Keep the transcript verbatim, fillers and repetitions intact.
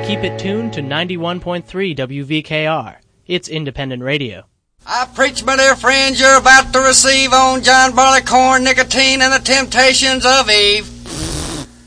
Keep it tuned to ninety-one point three W V K R. It's independent radio. I preach, my dear friends, you're about to receive on John Barleycorn, nicotine, and the temptations of Eve.